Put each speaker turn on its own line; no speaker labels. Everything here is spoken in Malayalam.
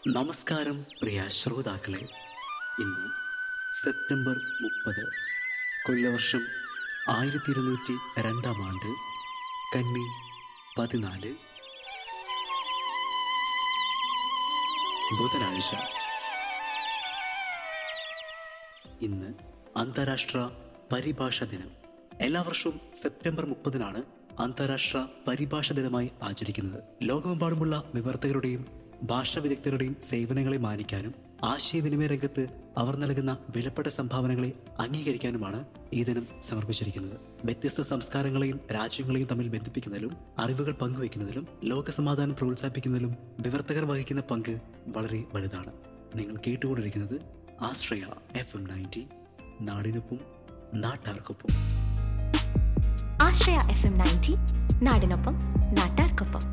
നമസ്കാരം പ്രിയ ശ്രോതാക്കളെ. ഇന്ന് സെപ്റ്റംബർ 30, കൊല്ലവർഷം 1202 കന്നി 14, ബുധനാഴ്ച. ഇന്ന് അന്താരാഷ്ട്ര പരിഭാഷാ ദിനം. എല്ലാ വർഷവും സെപ്റ്റംബർ 30 അന്താരാഷ്ട്ര പരിഭാഷാ ദിനമായി ആചരിക്കുന്നത്. ലോകമെമ്പാടുമുള്ള വിവർത്തകരുടെയും ഭാഷാ വിദഗ്ധരുടെയും സേവനങ്ങളെ മാനിക്കാനും ആശയവിനിമയ രംഗത്ത് അവർ നൽകുന്ന വിലപ്പെട്ട സംഭാവനകളെ അംഗീകരിക്കാനുമാണ് ഈ ദിനം സമർപ്പിച്ചിരിക്കുന്നത്. വ്യത്യസ്ത സംസ്കാരങ്ങളെയും രാജ്യങ്ങളെയും തമ്മിൽ ബന്ധിപ്പിക്കുന്നതിലും അറിവുകൾ പങ്കുവയ്ക്കുന്നതിലും ലോകസമാധാനം പ്രോത്സാഹിപ്പിക്കുന്നതിലും വിവർത്തകർ വഹിക്കുന്ന പങ്ക് വളരെ വലുതാണ്. നിങ്ങൾ കേട്ടുകൊണ്ടിരിക്കുന്നത് ആശ്രയ FM 90, നാടിനൊപ്പം നാട്ടാർക്കൊപ്പം.
ആശ്രയ FM 90, നാടിനൊപ്പം നാട്ടാർക്കൊപ്പം.